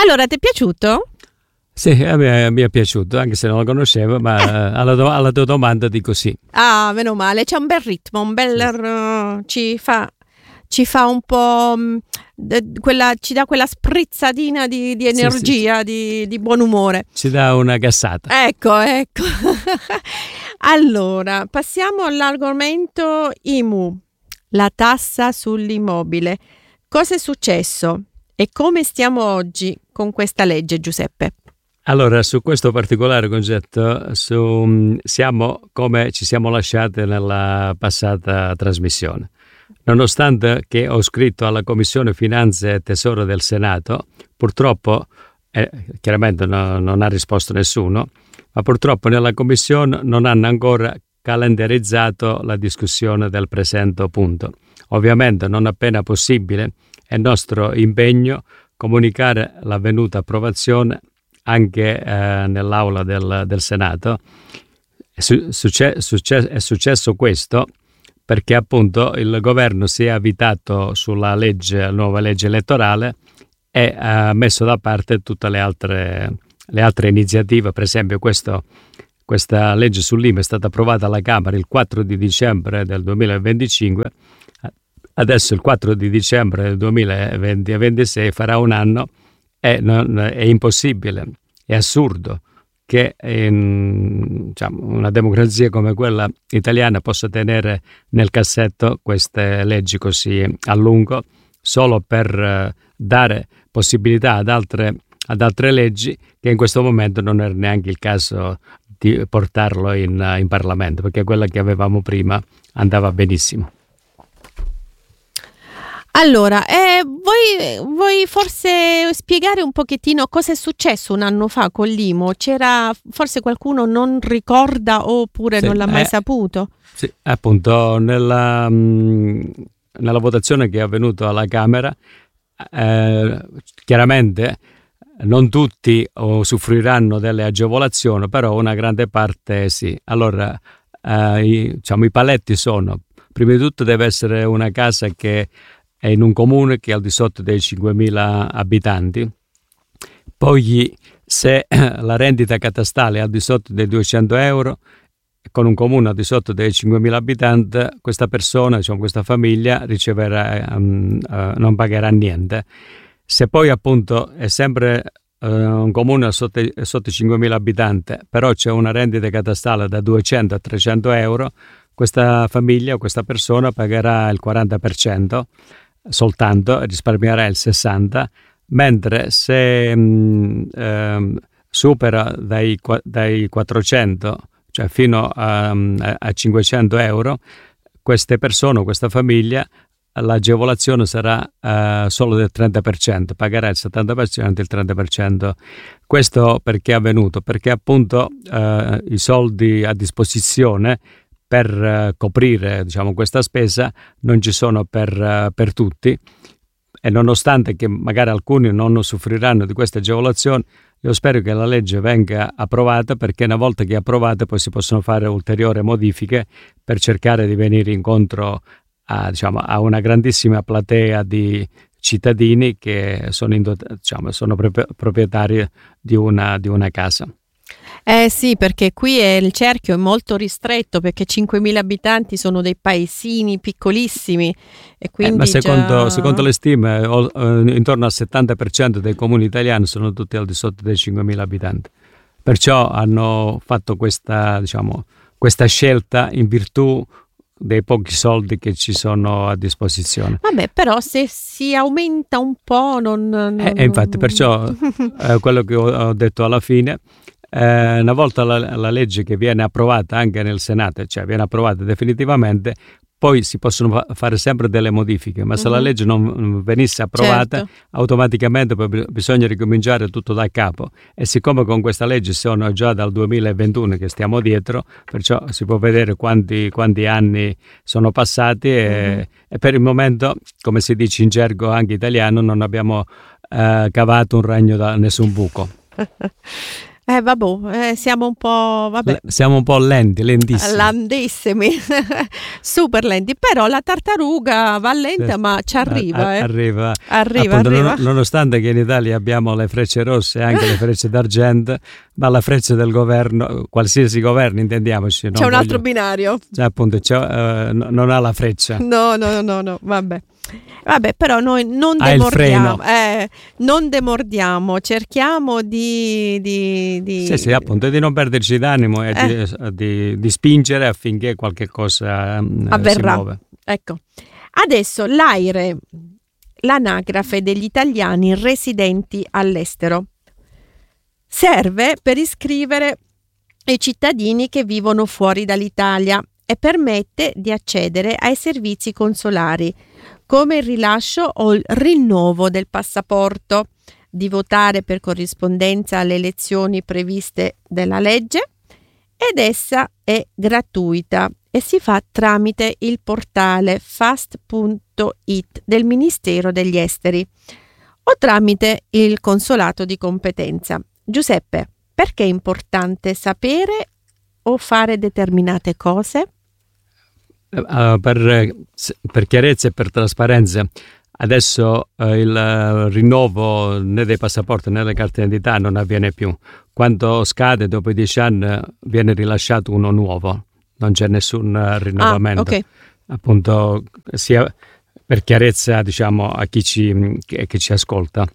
Allora, ti è piaciuto? Sì, a me mi è piaciuto, anche se non lo conoscevo, ma alla tua domanda dico sì. Ah, meno male, c'è un bel ritmo, un bel ci fa un po' ci dà quella sprizzatina di energia, sì. Di buon umore. Ci dà una gassata. Ecco. Allora, passiamo all'argomento IMU, la tassa sull'immobile. Cosa è successo e come stiamo oggi con questa legge, Giuseppe? Allora, su questo particolare concetto siamo come ci siamo lasciati nella passata trasmissione. Nonostante che ho scritto alla Commissione Finanze e Tesoro del Senato, purtroppo, chiaramente non ha risposto nessuno, ma purtroppo nella Commissione non hanno ancora calendarizzato la discussione del presente punto. Ovviamente non appena possibile è nostro impegno comunicare l'avvenuta approvazione anche nell'aula del Senato. È successo questo perché appunto il governo si è avvitato sulla nuova legge elettorale e ha messo da parte tutte le altre iniziative. Per esempio questa legge sull'IMU è stata approvata alla Camera il 4 di dicembre del 2025, adesso il 4 di dicembre del 2026 farà un anno. È impossibile, è assurdo che una democrazia come quella italiana possa tenere nel cassetto queste leggi così a lungo solo per dare possibilità ad altre leggi che in questo momento non era neanche il caso di portarlo in Parlamento, perché quella che avevamo prima andava benissimo. Allora, vuoi forse spiegare un pochettino cosa è successo un anno fa con l'IMU? C'era, forse qualcuno non ricorda oppure non l'ha mai saputo? Sì, appunto nella votazione che è avvenuta alla Camera, chiaramente non tutti usufruiranno delle agevolazioni, però una grande parte sì. Allora, i paletti sono, prima di tutto deve essere una casa che è in un comune che è al di sotto dei 5.000 abitanti, poi se la rendita catastale è al di sotto dei 200 euro, con un comune al di sotto dei 5.000 abitanti, questa persona, questa famiglia riceverà, non pagherà niente. Se poi appunto è sempre un comune sotto i 5.000 abitanti, però c'è una rendita catastale da 200 a 300 euro, questa famiglia, questa persona pagherà il 40%, soltanto risparmierà il 60%, mentre se supera dai 400, cioè fino a 500 euro, queste persone, questa famiglia, l'agevolazione sarà solo del 30%, pagherà il 70% e il 30%. Questo perché è avvenuto? Perché appunto i soldi a disposizione per coprire questa spesa non ci sono per tutti, e nonostante che magari alcuni non soffriranno di queste agevolazioni, io spero che la legge venga approvata, perché una volta che è approvata poi si possono fare ulteriori modifiche per cercare di venire incontro a una grandissima platea di cittadini che sono proprietari di una casa. Sì, perché qui il cerchio è molto ristretto, perché 5.000 abitanti sono dei paesini piccolissimi e quindi ma secondo le stime intorno al 70% dei comuni italiani sono tutti al di sotto dei 5.000 abitanti. Perciò hanno fatto questa scelta in virtù dei pochi soldi che ci sono a disposizione. Vabbè, però se si aumenta un po' infatti, perciò quello che ho detto alla fine, una volta la legge che viene approvata anche nel Senato, cioè viene approvata definitivamente, poi si possono fare sempre delle modifiche, ma se la legge non venisse approvata, certo, automaticamente poi bisogna ricominciare tutto da capo, e siccome con questa legge sono già dal 2021 che stiamo dietro, perciò si può vedere quanti anni sono passati e per il momento, come si dice in gergo anche italiano, non abbiamo cavato un ragno da nessun buco. Siamo un po', siamo un po' lentissimi. Lentissimi, super lenti, però la tartaruga va lenta, ma ci arriva. Arriva. Arriva. Nonostante che in Italia abbiamo le frecce rosse e anche le frecce d'argento, ma la freccia del governo, qualsiasi governo, intendiamoci. C'è un altro binario. Appunto, non ha la freccia. No, Vabbè, però noi non demordiamo, non demordiamo, cerchiamo di Sì, appunto, di non perderci d'animo e di spingere affinché qualche cosa avverrà. Si muove. Ecco, adesso l'AIRE, l'anagrafe degli italiani residenti all'estero, serve per iscrivere i cittadini che vivono fuori dall'Italia e permette di accedere ai servizi consolari, come il rilascio o il rinnovo del passaporto, di votare per corrispondenza alle elezioni previste dalla legge, ed essa è gratuita e si fa tramite il portale fast.it del Ministero degli Esteri o tramite il consolato di competenza. Giuseppe, perché è importante sapere o fare determinate cose? Per chiarezza e per trasparenza, adesso il rinnovo né dei passaporti né delle carte d'identità non avviene più. Quando scade, dopo i 10 anni, viene rilasciato uno nuovo, non c'è nessun rinnovamento. Okay. Appunto, sia per chiarezza, diciamo, a chi ci ascolta.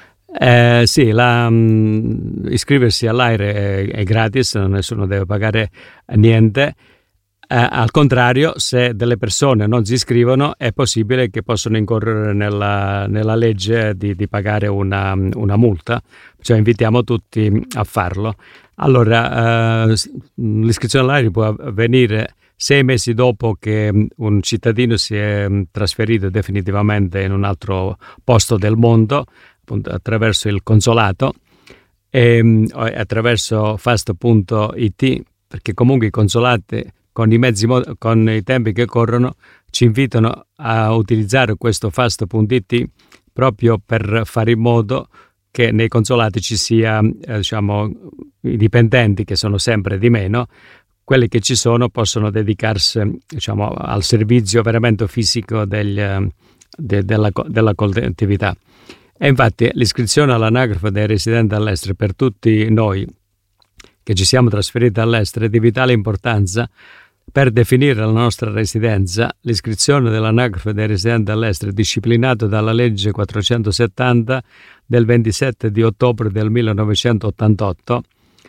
Sì, iscriversi all'AIRE è gratis, nessuno deve pagare niente. Al contrario, se delle persone non si iscrivono, è possibile che possono incorrere nella legge di pagare una multa, cioè invitiamo tutti a farlo. Allora, l'iscrizione all'AIRE può avvenire 6 mesi dopo che un cittadino si è trasferito definitivamente in un altro posto del mondo, appunto attraverso il consolato e attraverso fast.it, perché comunque i consolati con i tempi che corrono ci invitano a utilizzare questo fast.it proprio per fare in modo che nei consolati ci sia, i dipendenti, che sono sempre di meno, quelli che ci sono possono dedicarsi, al servizio veramente fisico della collettività. E infatti l'iscrizione all'anagrafe dei residenti all'estero per tutti noi che ci siamo trasferiti all'estero è di vitale importanza. Per definire la nostra residenza, l'iscrizione dell'anagrafe dei residenti all'estero è disciplinato dalla legge 470 del 27 di ottobre del 1988,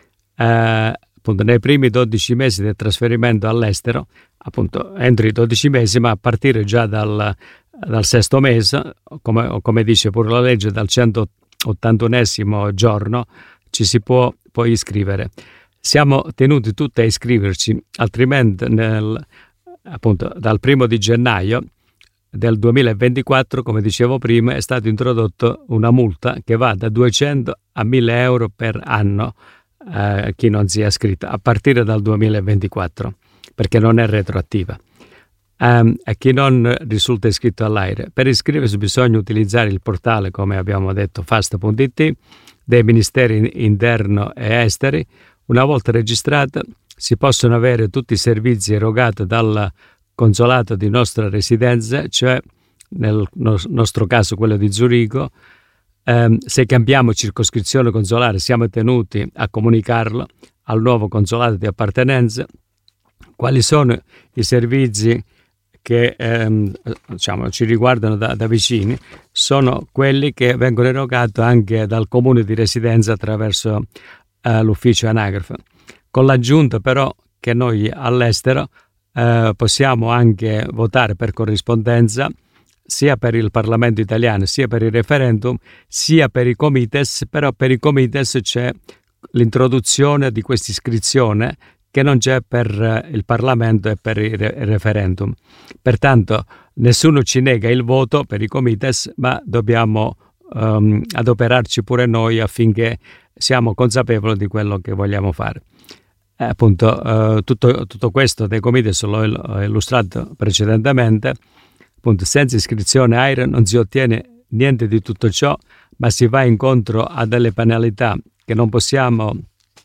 appunto nei primi 12 mesi del trasferimento all'estero, appunto entro i 12 mesi, ma a partire già dal sesto mese, come dice pure la legge, dal 181esimo giorno ci si può poi iscrivere. Siamo tenuti tutti a iscriverci, altrimenti appunto dal 1 di gennaio del 2024, come dicevo prima, è stato introdotto una multa che va da 200 a 1000 euro per anno a chi non sia iscritto, a partire dal 2024, perché non è retroattiva. A chi non risulta iscritto all'AIRE, per iscriversi bisogna utilizzare il portale, come abbiamo detto, fast.it dei Ministeri Interno e Esteri. Una volta registrata si possono avere tutti i servizi erogati dal consolato di nostra residenza, cioè nel nostro caso quello di Zurigo. Se cambiamo circoscrizione consolare siamo tenuti a comunicarlo al nuovo consolato di appartenenza. Quali sono i servizi che ci riguardano da vicini? Sono quelli che vengono erogati anche dal comune di residenza attraverso l'ufficio anagrafe, con l'aggiunta però che noi all'estero possiamo anche votare per corrispondenza sia per il Parlamento italiano, sia per il referendum, sia per i comites. Però per i comites c'è l'introduzione di questa iscrizione che non c'è per il Parlamento e per il referendum. Pertanto nessuno ci nega il voto per i comites, ma dobbiamo adoperarci pure noi affinché siamo consapevoli di quello che vogliamo fare. Tutto questo dei comites l'ho illustrato precedentemente. Appunto, senza iscrizione AIRE non si ottiene niente di tutto ciò, ma si va incontro a delle penalità che non possiamo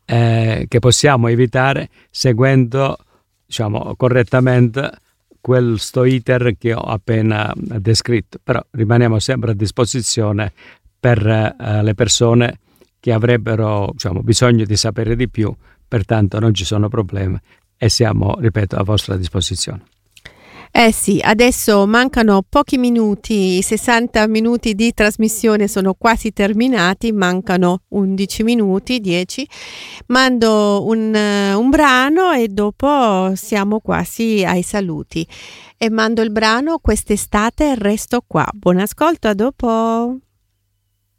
che possiamo evitare seguendo, diciamo, correttamente questo iter che ho appena descritto, però rimaniamo sempre a disposizione per le persone che avrebbero, diciamo, bisogno di sapere di più, pertanto non ci sono problemi e siamo, ripeto, a vostra disposizione. Sì, adesso mancano pochi minuti, i 60 minuti di trasmissione sono quasi terminati, mancano 11 minuti, 10. Mando un brano e dopo siamo quasi ai saluti. E mando il brano Quest'estate resto qua. Buon ascolto, a dopo.